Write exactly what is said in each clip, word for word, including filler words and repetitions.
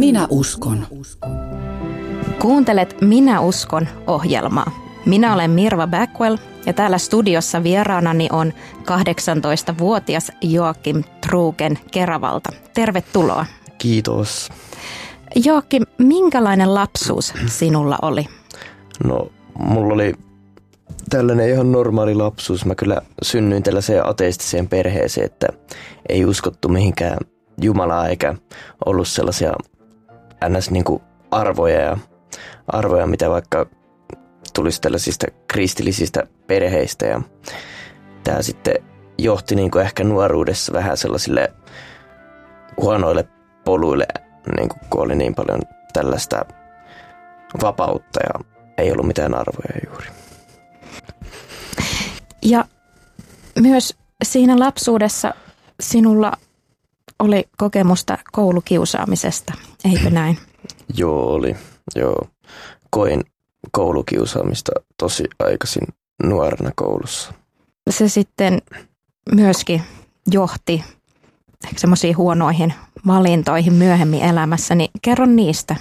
Minä uskon. Kuuntelet Minä uskon -ohjelmaa. Minä olen Mirva Backwell ja täällä studiossa vieraanani on kahdeksantoistavuotias Joakim Truuken Keravalta. Tervetuloa. Kiitos. Joakim, minkälainen lapsuus sinulla oli? No, mulla oli tällainen ihan normaali lapsuus. Mä kyllä synnyin tällaiseen ateistiseen perheeseen, että ei uskottu mihinkään Jumalaa eikä ollut sellaisia ns. Niin kuin arvoja ja arvoja, mitä vaikka tulisi tällaisista kristillisistä perheistä. Ja tämä sitten johti niin kuin ehkä nuoruudessa vähän sellaisille huonoille poluille, niin kuin kun oli niin paljon tällaista vapautta ja ei ollut mitään arvoja juuri. Ja myös siinä lapsuudessa sinulla oli kokemusta koulukiusaamisesta, eikö näin? Joo, oli. Joo. Koin koulukiusaamista tosi aikaisin nuorena koulussa. Se sitten myöskin johti semmoisiin huonoihin valintoihin myöhemmin elämässä, niin kerro niistä.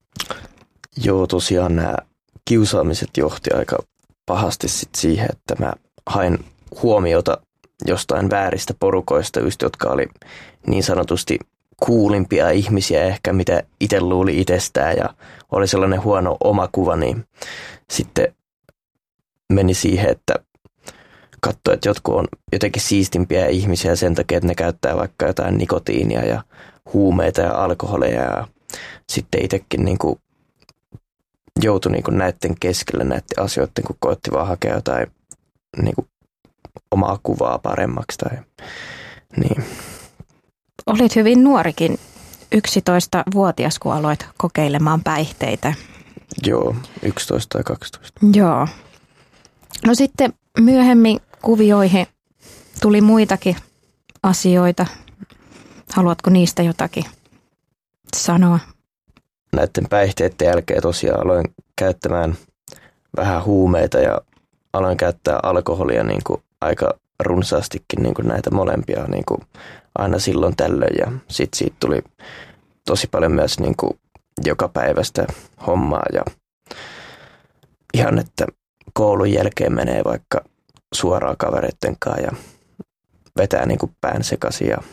Joo, tosiaan nämä kiusaamiset johti aika pahasti sit siihen, että mä hain huomiota jostain vääristä porukoista, just jotka oli niin sanotusti kuulimpia ihmisiä ehkä, mitä itse luuli itsestään ja oli sellainen huono omakuva, niin sitten meni siihen, että katsoi, että jotkut on jotenkin siistimpiä ihmisiä sen takia, että ne käyttää vaikka jotain nikotiinia ja huumeita ja alkoholeja ja sitten itsekin niin kuin joutui niin kuin näiden keskelle näiden asioiden, kun koetti vaan hakea jotain niin kuin omaa kuvaa paremmaksi. Tai, niin. Olit hyvin nuorikin, yksitoistavuotias, kun aloit kokeilemaan päihteitä. Joo, yksitoista tai kaksitoista. Joo. No sitten myöhemmin kuvioihin tuli muitakin asioita. Haluatko niistä jotakin sanoa? Näiden päihteiden jälkeen tosiaan aloin käyttämään vähän huumeita ja aloin käyttää alkoholia niin kuin aika runsaastikin niin kuin näitä molempia niin kuin aina silloin tällöin. Ja sitten siitä tuli tosi paljon myös niin kuin jokapäiväistä hommaa ja ihan, että koulun jälkeen menee vaikka suoraan kavereitten kanssa ja vetää niin kuin pään sekaisin ja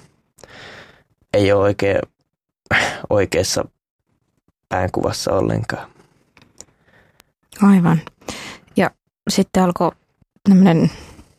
ei ole oikein oikeassa päänkuvassa ollenkaan. Aivan. Ja sitten alkoi tämmöinen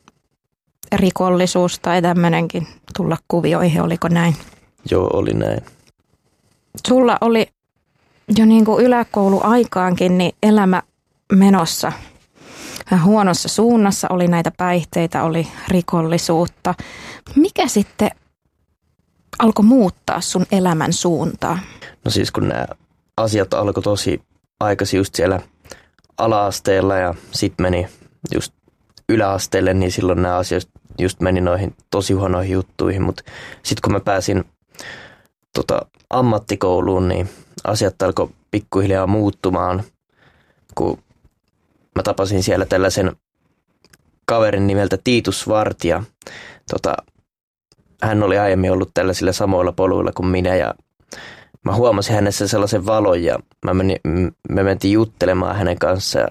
rikollisuus tai tämmöinenkin tulla kuvioihin, oliko näin? Joo, oli näin. Sulla oli jo niin kuin yläkouluaikaankin niin elämä menossa vähän huonossa suunnassa, oli näitä päihteitä, oli rikollisuutta. Mikä sitten alkoi muuttaa sun elämän suuntaa? No siis kun nämä asiat alkoi tosi aikaisin just siellä ala-asteella ja sitten meni just yläasteelle, niin silloin nämä asiat just meni noihin tosi huonoihin juttuihin. Mutta sitten kun mä pääsin tota, ammattikouluun, niin asiat alkoi pikkuhiljaa muuttumaan, kun mä tapasin siellä tällaisen kaverin nimeltä Tiitus Vartija. Tota, hän oli aiemmin ollut tällaisilla samoilla poluilla kuin minä ja mä huomasin hänessä sellaisen valon ja mä menin, me mentiin juttelemaan hänen kanssaan.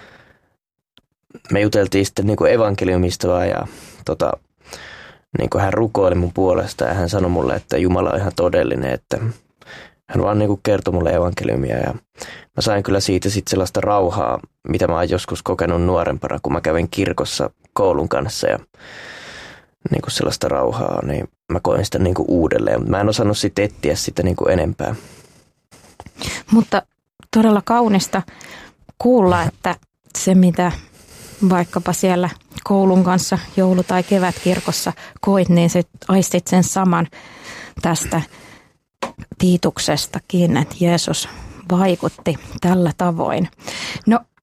Me juteltiin sitten niin kuin evankeliumista vaan ja tota, niin kuin hän rukoili mun puolesta ja hän sanoi mulle, että Jumala on ihan todellinen, että hän vaan niin kuin kertoi mulle evankeliumia ja mä sain kyllä siitä sitten sellaista rauhaa, mitä mä oon joskus kokenut nuorempana, kun mä kävin kirkossa koulun kanssa ja niin kuin sellaista rauhaa, niin mä koin sitä niin kuin uudelleen, mutta mä en osannut sitten etsiä sitä niin kuin enempää. Mutta todella kaunista kuulla, että se mitä vaikkapa siellä koulun kanssa joulu- tai kevätkirkossa koit, niin sit aistit sen saman tästä Tiituksestakin, että Jeesus vaikutti tällä tavoin. No